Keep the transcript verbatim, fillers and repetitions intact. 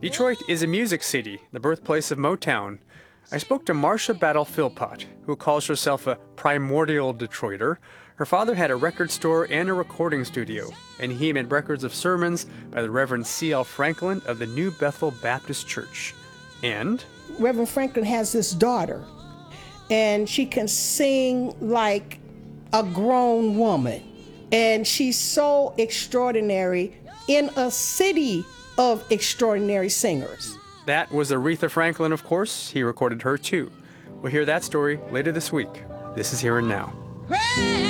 Detroit is a music city, the birthplace of Motown. I spoke to Marcia Battle Philpott, who calls herself a primordial Detroiter. Her father had a record store and a recording studio, and he made records of sermons by the Reverend C L Franklin of the New Bethel Baptist Church. And Reverend Franklin has this daughter, and she can sing like a grown woman. And she's so extraordinary in a city of extraordinary singers. that was Aretha Franklin, of course. He recorded her too. We'll hear that story later this week. This is Here and Now.